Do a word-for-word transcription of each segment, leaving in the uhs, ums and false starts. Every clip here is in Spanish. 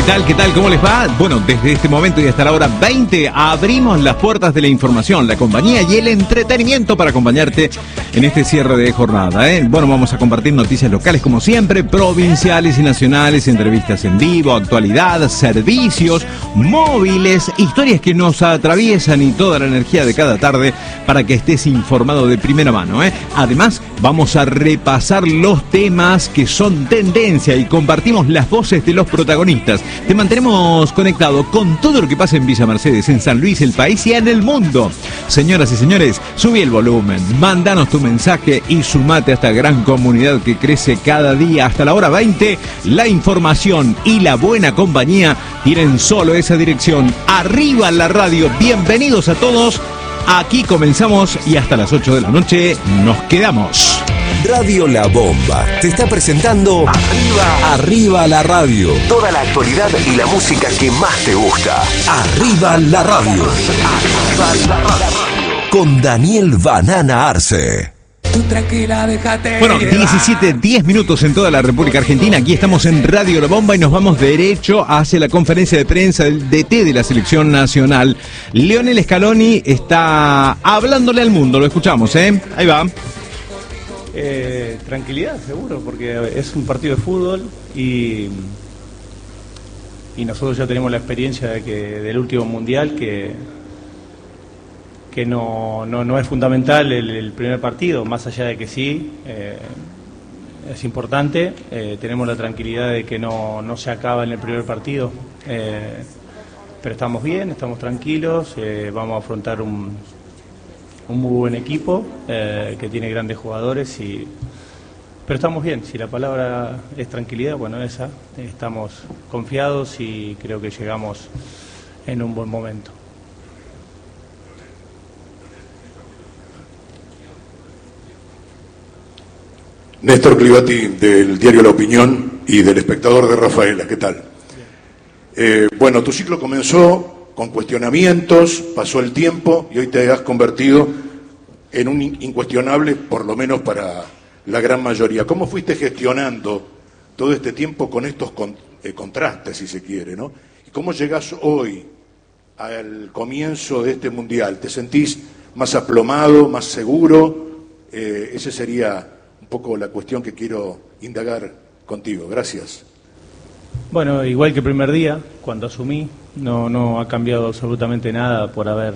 ¿Qué tal? ¿Qué tal? ¿Cómo les va? Bueno, desde este momento y hasta la hora veinte abrimos las puertas de la información, la compañía y el entretenimiento para acompañarte en este cierre de jornada, ¿eh? Bueno, vamos a compartir noticias locales como siempre, provinciales y nacionales, entrevistas en vivo, actualidad, servicios, móviles, historias que nos atraviesan y toda la energía de cada tarde para que estés informado de primera mano, ¿eh? Además, vamos a repasar los temas que son tendencia y compartimos las voces de los protagonistas. Te mantenemos conectado con todo lo que pasa en Villa Mercedes, en San Luis, el país y en el mundo. Señoras y señores, subí el volumen, mándanos tu mensaje y sumate a esta gran comunidad que crece cada día. Hasta la hora veinte, la información y la buena compañía tienen solo esa dirección. Arriba la radio, bienvenidos a todos. Aquí comenzamos y hasta las ocho de la noche nos quedamos. Radio La Bomba te está presentando Arriba, Arriba la Radio. Toda la actualidad y la música que más te gusta. Arriba la Radio. Arriba la Radio. Con Daniel Banana Arce. Tú tranquila, déjate. Bueno, diecisiete, diez minutos en toda la República Argentina. Aquí estamos en Radio La Bomba y nos vamos derecho hacia la conferencia de prensa del D T de la Selección Nacional. Lionel Scaloni está hablándole al mundo, lo escuchamos, ¿eh? Ahí va. Eh, tranquilidad, seguro, porque es un partido de fútbol y, y nosotros ya tenemos la experiencia de que del último mundial que, que no, no, no es fundamental el, el primer partido, más allá de que sí, eh, es importante, eh, tenemos la tranquilidad de que no, no se acaba en el primer partido, eh, pero estamos bien, estamos tranquilos, eh, vamos a afrontar un... un muy buen equipo eh, que tiene grandes jugadores y pero estamos bien. Si la palabra es tranquilidad, bueno, esa, estamos confiados y creo que llegamos en un buen momento. Néstor Clivati, del diario La Opinión y del Espectador de Rafaela, ¿qué tal? Eh, bueno, tu ciclo comenzó con cuestionamientos, pasó el tiempo y hoy te has convertido en un incuestionable, por lo menos para la gran mayoría. ¿Cómo fuiste gestionando todo este tiempo con estos con, eh, contrastes, si se quiere, ¿no? ¿Y cómo llegás hoy al comienzo de este mundial? ¿Te sentís más aplomado, más seguro? Eh, esa sería un poco la cuestión que quiero indagar contigo. Gracias. Bueno, igual que el primer día, cuando asumí, no, no ha cambiado absolutamente nada por haber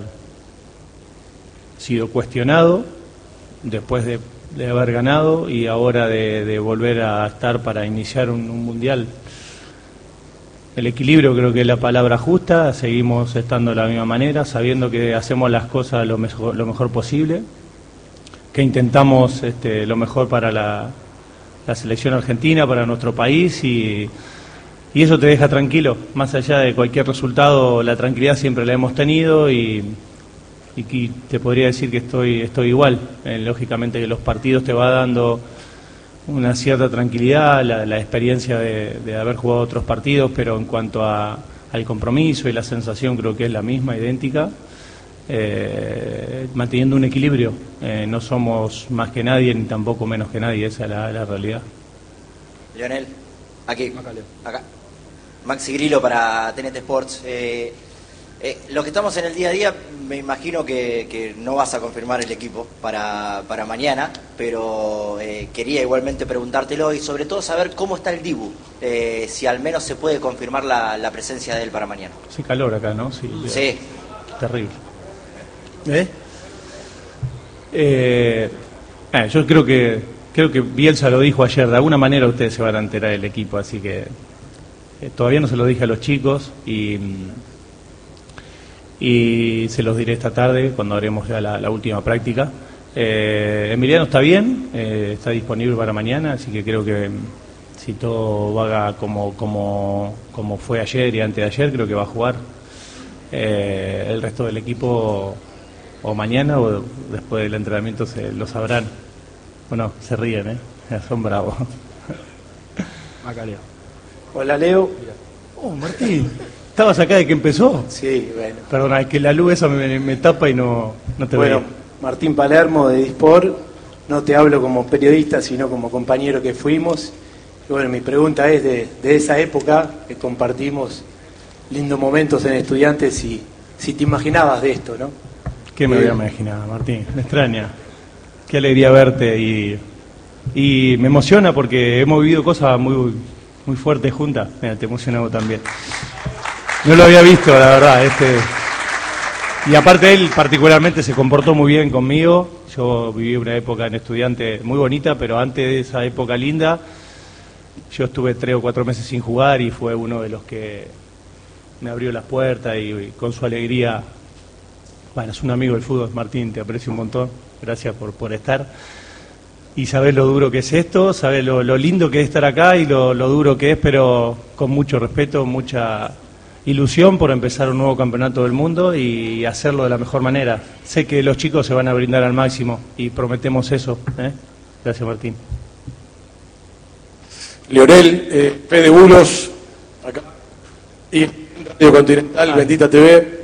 sido cuestionado después de, de haber ganado y ahora de, de volver a estar para iniciar un, un mundial. El equilibrio creo que es la palabra justa, seguimos estando de la misma manera, sabiendo que hacemos las cosas lo mejor, lo mejor posible, que intentamos este, lo mejor para la, la selección argentina, para nuestro país y... Y eso te deja tranquilo, más allá de cualquier resultado, la tranquilidad siempre la hemos tenido y, y te podría decir que estoy, estoy igual. Eh, lógicamente que los partidos te va dando una cierta tranquilidad, la, la experiencia de, de haber jugado otros partidos, pero en cuanto a, al compromiso y la sensación creo que es la misma, idéntica, eh, manteniendo un equilibrio. Eh, no somos más que nadie ni tampoco menos que nadie, esa es la, la realidad. Lionel, aquí, acá. Maxi Grillo para T N T Sports. Eh, eh, los que estamos en el día a día, me imagino que, que no vas a confirmar el equipo para, para mañana, pero eh, quería igualmente preguntártelo y sobre todo saber cómo está el Dibu, eh, si al menos se puede confirmar la, la presencia de él para mañana. Sí, calor acá, ¿no? Sí. Sí. Terrible. ¿Eh? Eh, eh, yo creo que creo que Bielsa lo dijo ayer, de alguna manera ustedes se van a enterar del equipo, así que eh, todavía no se lo dije a los chicos y, y se los diré esta tarde cuando haremos ya la, la última práctica. Eh, Emiliano está bien, eh, está disponible para mañana, así que creo que si todo va como, como, como fue ayer y antes de ayer, creo que va a jugar. Eh, el resto del equipo o mañana o después del entrenamiento se lo sabrán. Bueno, se ríen, ¿eh? Son bravos. Acá, Leo. Hola, Leo. Oh, Martín, ¿estabas acá de que empezó? Sí, bueno. Perdona, es que la luz esa me, me tapa y no, no te Bueno, veo. Martín Palermo de Dispor, no te hablo como periodista, sino como compañero que fuimos. Y bueno, mi pregunta es de, de esa época que compartimos lindos momentos en Estudiantes, y si te imaginabas de esto, ¿no? ¿Qué me Eh, había imaginado, Martín? Me extraña. Qué alegría verte y, y me emociona porque hemos vivido cosas muy, muy fuertes juntas. Mira, te emociona vos también. No lo había visto, la verdad. Este... Y aparte él particularmente se comportó muy bien conmigo. Yo viví una época en Estudiante muy bonita, pero antes de esa época linda, yo estuve tres o cuatro meses sin jugar y fue uno de los que me abrió las puertas y, y con su alegría. Bueno, es un amigo del fútbol, Martín, te aprecio un montón. Gracias por, por estar. Y sabés lo duro que es esto, sabés lo, lo lindo que es estar acá y lo, lo duro que es, pero con mucho respeto, mucha ilusión por empezar un nuevo campeonato del mundo y hacerlo de la mejor manera. Sé que los chicos se van a brindar al máximo y prometemos eso, ¿eh? Gracias, Martín. Leonel, eh, Fede Bulos, acá, y Radio Continental, Bendita T V.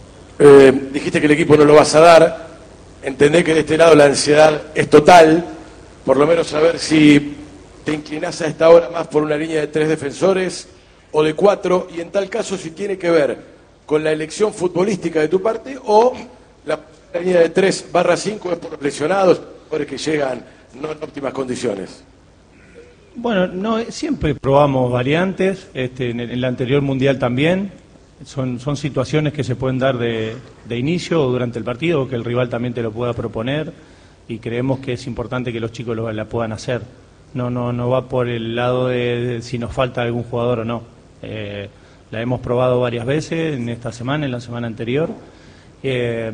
Eh, dijiste que el equipo no lo vas a dar. Entendé que de este lado la ansiedad es total. Por lo menos saber si te inclinás a esta hora más por una línea de tres defensores o de cuatro, y en tal caso si tiene que ver con la elección futbolística de tu parte o la línea de tres barra cinco es por los lesionados, jugadores que llegan no en óptimas condiciones. Bueno, no, siempre probamos variantes, este, en, el, en el anterior mundial también. Son, son situaciones que se pueden dar de, de inicio o durante el partido, o que el rival también te lo pueda proponer, y creemos que es importante que los chicos lo, la puedan hacer. No, no, no va por el lado de, de si nos falta algún jugador o no. Eh, la hemos probado varias veces en esta semana, en la semana anterior, eh,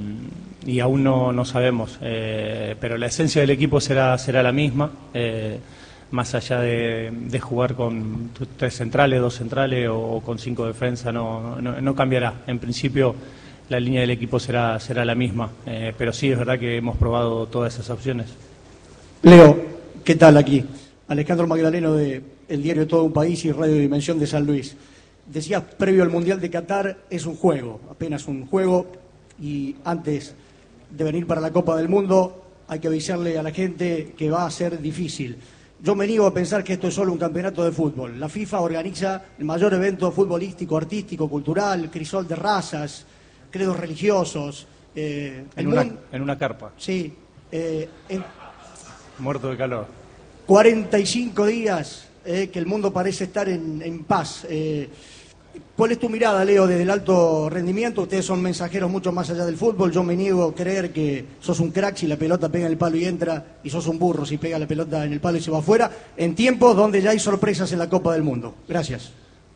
y aún no, no sabemos. Eh, pero la esencia del equipo será, será la misma. Eh, más allá de, de jugar con tres centrales, dos centrales o con cinco defensas, no, no, no cambiará. En principio la línea del equipo será, será la misma, eh, pero sí es verdad que hemos probado todas esas opciones. Leo, ¿qué tal aquí? Alejandro Magdaleno de El Diario Todo un País y Radio Dimensión de San Luis. Decías, previo al Mundial de Qatar es un juego, apenas un juego, y antes de venir para la Copa del Mundo hay que avisarle a la gente que va a ser difícil. Yo me niego a pensar que esto es solo un campeonato de fútbol. La FIFA organiza el mayor evento futbolístico, artístico, cultural, crisol de razas, credos religiosos. Eh, en, una, en una carpa. Sí. Eh, en Muerto de calor. cuarenta y cinco días eh, que el mundo parece estar en, en paz. Eh, ¿Cuál es tu mirada, Leo, desde el alto rendimiento? Ustedes son mensajeros mucho más allá del fútbol. Yo me niego a creer que sos un crack si la pelota pega en el palo y entra, y sos un burro si pega la pelota en el palo y se va afuera, en tiempos donde ya hay sorpresas en la Copa del Mundo. Gracias.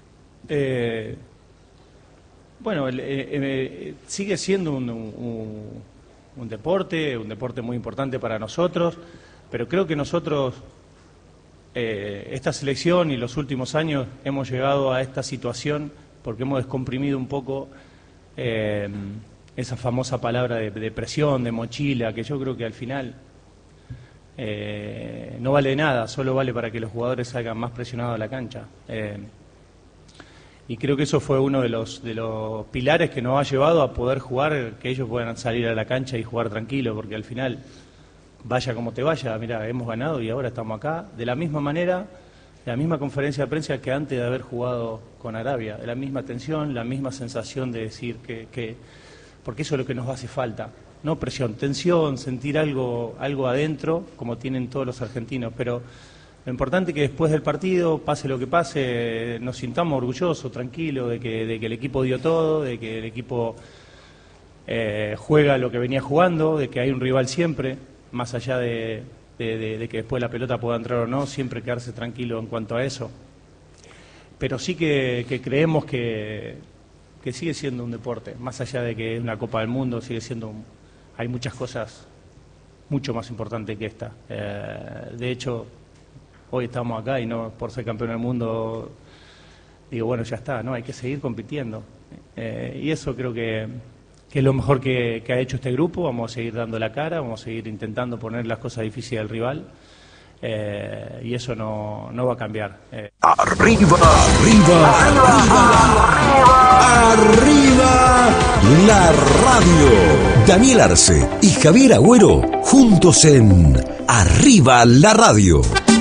Eh, bueno, el, eh, eh, sigue siendo un, un, un deporte, un deporte muy importante para nosotros, pero creo que nosotros... Eh, esta selección y los últimos años hemos llegado a esta situación porque hemos descomprimido un poco eh, esa famosa palabra de, de presión, de mochila, que yo creo que al final eh, no vale nada, solo vale para que los jugadores salgan más presionados a la cancha. Eh, y creo que eso fue uno de los, de los pilares que nos ha llevado a poder jugar, que ellos puedan salir a la cancha y jugar tranquilo, porque al final... Vaya como te vaya, mira, hemos ganado y ahora estamos acá. De la misma manera, la misma conferencia de prensa que antes de haber jugado con Arabia. La misma tensión, la misma sensación de decir que, que... Porque eso es lo que nos hace falta. No presión, tensión, sentir algo, algo adentro, como tienen todos los argentinos. Pero lo importante es que después del partido, pase lo que pase, nos sintamos orgullosos, tranquilos, de que, de que el equipo dio todo, de que el equipo eh, juega lo que venía jugando, de que hay un rival siempre. Más allá de, de, de, de que después la pelota pueda entrar o no, siempre quedarse tranquilo en cuanto a eso. Pero sí que, que creemos que, que sigue siendo un deporte, más allá de que es una Copa del Mundo, sigue siendo un, hay muchas cosas mucho más importantes que esta. Eh, de hecho, hoy estamos acá y no por ser campeón del mundo, digo, bueno, ya está, ¿no? Hay que seguir compitiendo. Eh, y eso creo que... que es lo mejor que, que ha hecho este grupo. Vamos a seguir dando la cara, vamos a seguir intentando poner las cosas difíciles al rival, eh, y eso no, no va a cambiar. Eh. Arriba, arriba, arriba, arriba, la radio. Daniel Arce y Javier Agüero juntos en Arriba la Radio.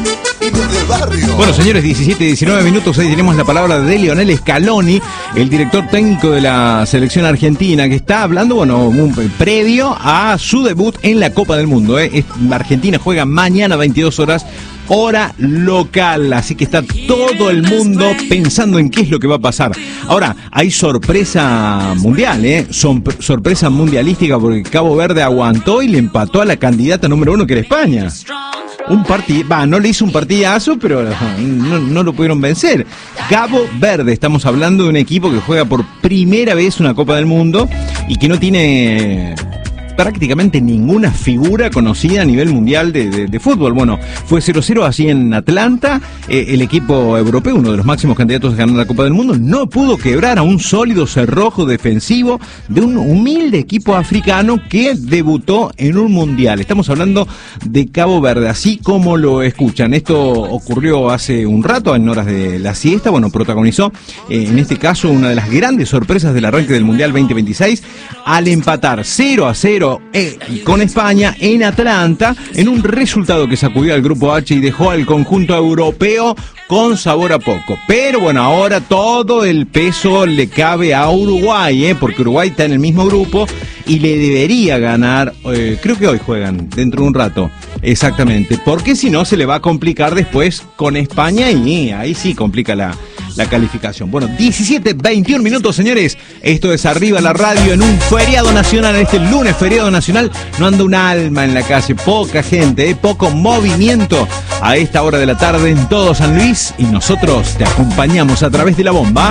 Bueno, señores, diecisiete, diecinueve minutos, ahí tenemos la palabra de Lionel Scaloni, el director técnico de la selección argentina, que está hablando, bueno, un, previo a su debut en la Copa del Mundo. ¿eh? Argentina juega mañana veintidós horas, hora local, así que está todo el mundo pensando en qué es lo que va a pasar. Ahora, hay sorpresa mundial, ¿eh? Son, sorpresa mundialística, porque Cabo Verde aguantó y le empató a la candidata número uno, que era España. Un partido, va, no le hizo un partidazo, pero no, no lo pudieron vencer. Cabo Verde, estamos hablando de un equipo que juega por primera vez una Copa del Mundo y que no tiene prácticamente ninguna figura conocida a nivel mundial de, de, de fútbol. Bueno, fue cero cero así en Atlanta. Eh, el equipo europeo, uno de los máximos candidatos a ganar la Copa del Mundo, no pudo quebrar a un sólido cerrojo defensivo de un humilde equipo africano que debutó en un mundial. Estamos hablando de Cabo Verde, así como lo escuchan. Esto ocurrió hace un rato, en horas de la siesta. Bueno, protagonizó eh, en este caso una de las grandes sorpresas del arranque del Mundial veinte veintiséis al empatar cero a cero Eh, con España en Atlanta, en un resultado que sacudió al grupo H y dejó al conjunto europeo con sabor a poco. Pero bueno, ahora todo el peso le cabe a Uruguay, ¿eh? porque Uruguay está en el mismo grupo y le debería ganar, eh, creo que hoy juegan, dentro de un rato, exactamente, porque si no se le va a complicar después con España y ahí sí complica la, la calificación. Bueno, diecisiete, veintiún minutos, señores, esto es Arriba la Radio en un feriado nacional, este lunes feriado nacional, no anda un alma en la calle, poca gente, ¿eh? poco movimiento a esta hora de la tarde en todo San Luis, y nosotros te acompañamos a través de la bomba.